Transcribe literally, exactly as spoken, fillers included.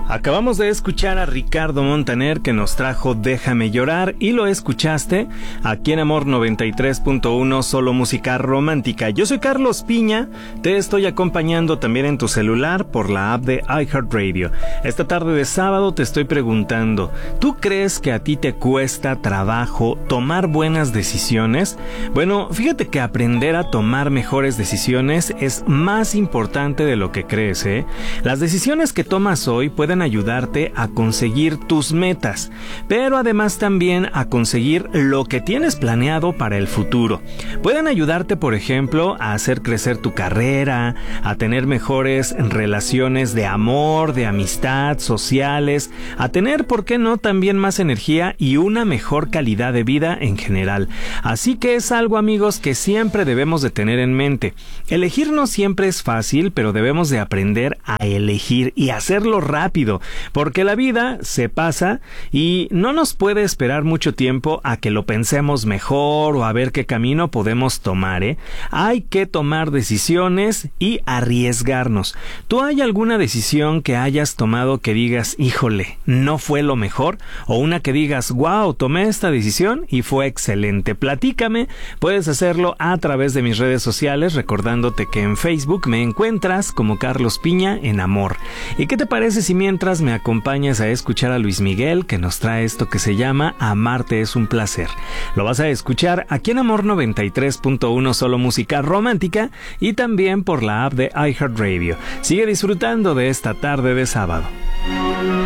Acabamos de escuchar a Ricardo Montaner, que nos trajo Déjame Llorar, y lo escuchaste aquí en Amor noventa y tres punto uno, solo música romántica. Yo soy Carlos Piña, te estoy acompañando también en tu celular por la app de iHeartRadio. Esta tarde de sábado te estoy preguntando, ¿tú crees que a ti te cuesta trabajo tomar buenas decisiones? Bueno, fíjate que aprender a tomar mejores decisiones es más importante de lo que crees, ¿eh? Las decisiones que tomas hoy pueden ayudarte a conseguir tus metas, pero además también a conseguir lo que tienes planeado para el futuro. Pueden ayudarte, por ejemplo, a hacer crecer tu carrera, a tener mejores relaciones de amor, de amistad, sociales, a tener, ¿por qué no?, también más energía y una mejor calidad de vida en general. Así que es algo, amigos, que siempre debemos de tener en mente. Elegir no siempre es fácil, pero debemos de aprender a elegir y hacerlo rápido, porque la vida se pasa y no nos puede esperar mucho tiempo a que lo pensemos mejor o a ver qué camino podemos tomar, ¿eh? Hay que tomar decisiones y arriesgarnos. ¿Tú hay alguna decisión que hayas tomado que digas, híjole, no fue lo mejor? O una que digas, wow, tomé esta decisión y fue excelente. Platícame, puedes hacerlo a través de mis redes sociales, recordándote que en Facebook me encuentras como Carlos Piña en Amor. ¿Y qué te parece si mientras me acompañas a escuchar a Luis Miguel, que nos trae esto que se llama Amarte es un placer? Lo vas a escuchar aquí en Amor noventa y tres punto uno, solo música romántica, y también por la app de iHeartRadio. Sigue disfrutando de esta tarde de sábado.